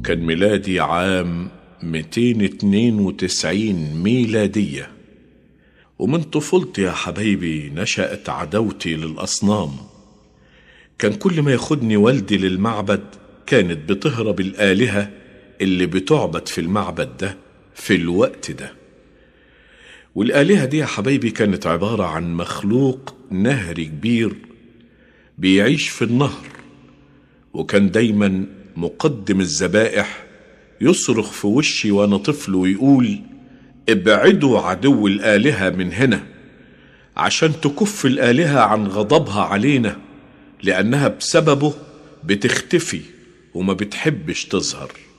وكان ميلادي عام 292 ميلادية. ومن طفولتي يا حبايبي نشأت عداوتي للأصنام. كان كل ما ياخدني والدي للمعبد كانت بتهرب الآلهة اللي بتعبد في المعبد ده في الوقت ده. والآلهة دي يا حبايبي كانت عبارة عن مخلوق نهري كبير بيعيش في النهر، وكان دايما مقدم الذبائح يصرخ في وشي وانا طفل ويقول: ابعدوا عدو الآلهة من هنا عشان تكف الآلهة عن غضبها علينا، لأنها بسببه بتختفي وما بتحبش تظهر.